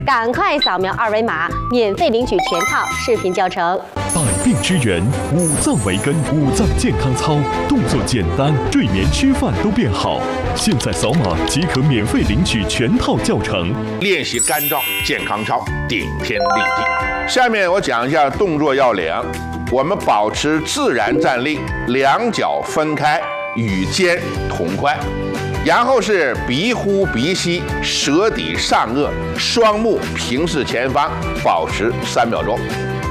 赶快扫描二维码，免费领取全套视频教程。 百病之源，五脏为根，五脏健康操，动作简单，睡眠、吃饭都变好。现在扫码即可免费领取全套教程。 练习干燥健康操，顶天立地。下面我讲一下动作要领。我们保持自然站立，两脚分开，与肩同宽。然后是鼻呼鼻吸，舌抵上颚，双目平视前方，保持3秒钟。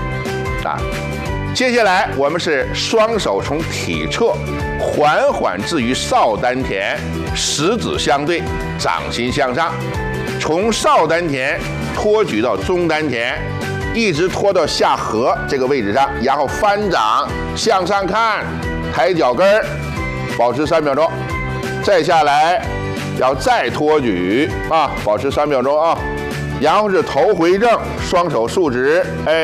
接下来我们是双手从体侧缓缓置于少丹田，食指相对，掌心向上，从少丹田托举到中丹田，一直拖到下颌这个位置上，然后翻掌向上看，抬脚跟儿，保持3秒钟。再下来要再托举保持3秒钟啊。然后是头回正，双手竖直，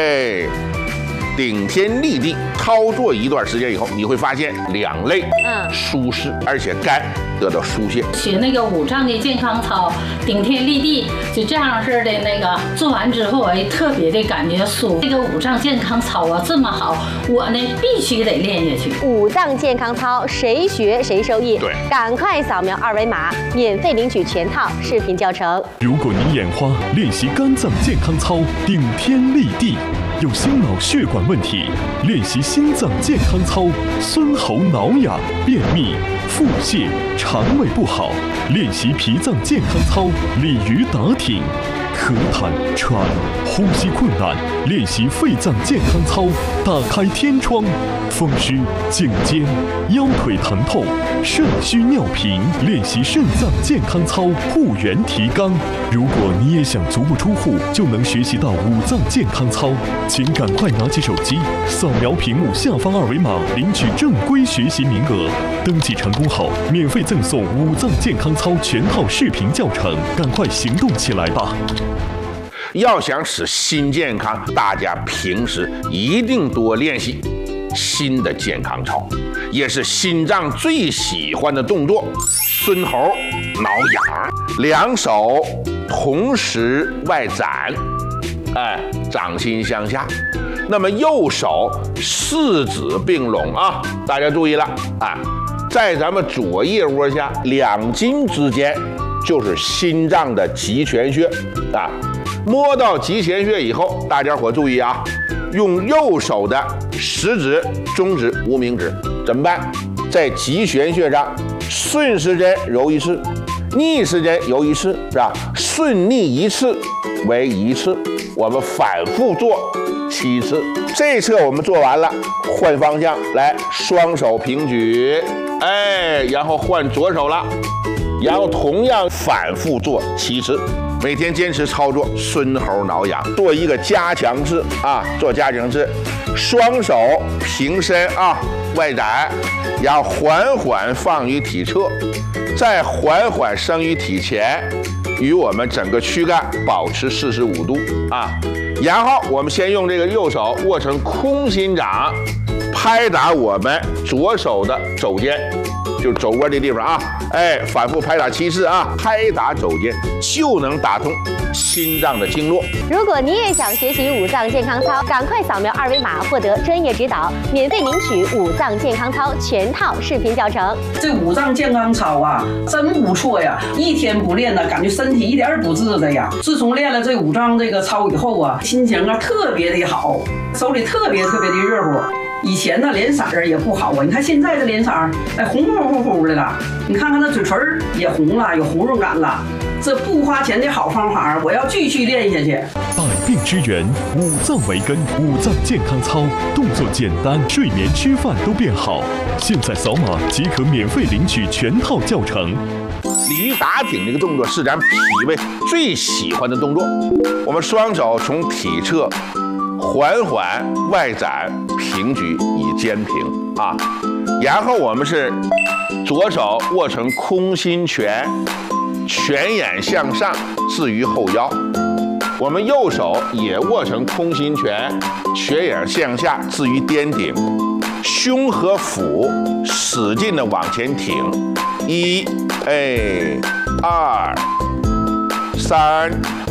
顶天立地。操作一段时间以后，你会发现两肋舒适，而且肝得到疏泄。 学那个五脏的健康操，顶天立地，就这样式的那个做完之后，特别的感觉舒服。这个五脏健康操啊这么好，我呢必须得练下去。 五脏健康操谁学谁受益。 对， 赶快扫描二维码，免费领取全套视频教程。 如果你眼花，练习肝脏健康操，顶天立地。有心脑血管问题，练习心脏健康操；孙喉挠痒、便秘、腹泻、肠胃不好，练习脾脏健康操；鲤鱼打挺、咳痰、喘、呼吸困难，练习肺脏健康操；打开天窗、风湿、颈肩、腰腿疼痛、肾虚尿频，练习肾脏健康操，护元提肛。如果你也想足不出户就能学习到五脏健康操，请赶快拿起手机，扫描屏幕下方二维码，领取正规学习名额。登记成功后，免费赠送五脏健康操全套视频教程，赶快行动起来吧！ 要想使心健康，大家平时一定多练习心的健康操，也是心脏最喜欢的动作。孙喉挠痒，两手同时外展，掌心向下。那么右手四指并拢啊，大家注意了在咱们左腋窝下两筋之间就是心脏的极泉穴摸到极泉穴以后，大家伙注意啊，用右手的食指、中指、无名指怎么办？在极泉穴上顺时针揉一次，逆时针揉一次，是吧？顺逆一次为1次，我们反复做7次。这侧我们做完了，换方向来，双手平举，然后换左手了，然后同样反复做7次。每天坚持操作孙喉挠痒，做一个加强式做加强式，双手平伸外展，然后缓缓放于体侧，再缓缓升于体前，与我们整个躯干保持45度然后我们先用这个右手握成空心掌，拍打我们左手的肘尖，就是肘窝这地方反复拍打7次拍打肘尖就能打通心脏的经络。 如果你也想学习五脏健康操，赶快扫描二维码，获得专业指导，免费领取五脏健康操全套视频教程。 这五脏健康操真不错呀！一天不练呢，感觉身体一点不治的呀。自从练了这五脏这个操以后心情特别的好，手里特别的热乎。以前呢脸色也不好你看现在这脸色红乎乎的了，你看看那嘴唇也红了，有红润感了。这不花钱的好方法，我要继续练下去。 百病之源，五脏为根，五脏健康操，动作简单，睡眠、吃饭都变好。现在扫码即可免费领取全套教程。 鲤鱼打挺这个动作是咱脾胃最喜欢的动作。我们双手从体侧缓缓外展平举以肩平然后我们是左手握成空心拳，拳眼向上置于后腰，我们右手也握成空心拳，拳眼向下置于颠顶，胸和腹使劲的往前挺，1、2、3、